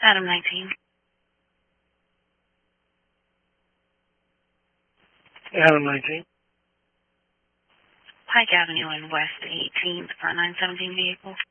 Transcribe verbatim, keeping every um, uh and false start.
Adam nineteen. Adam nineteen. Pike Avenue and West eighteenth, front nine seventeen vehicle.